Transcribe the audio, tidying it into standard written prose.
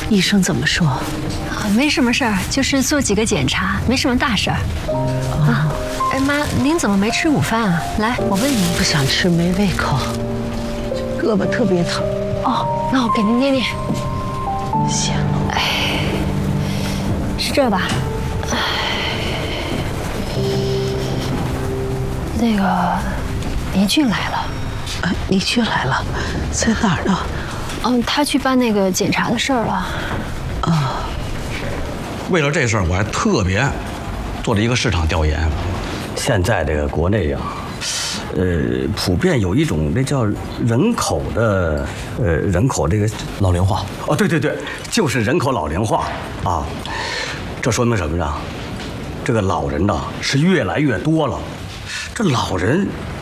医生怎么说？ 没什么事儿，就是做几个检查，没什么大事儿。啊，哎妈，您怎么没吃午饭啊？来，我喂您。 不想吃，没胃口。胳膊特别疼。 哦，那我给您捏捏。 谢了。 哎，是这吧？哎，那个，倪俊来了。 啊，倪俊来了，在哪儿呢？ 他去办那个检查的事儿了。 为了这事儿，我还特别做了一个市场调研。 现在这个国内呀，普遍有一种那叫人口这个老龄化。 哦，对对对，就是人口老龄化啊。这说明什么呢？这个老人呐是越来越多了。这老人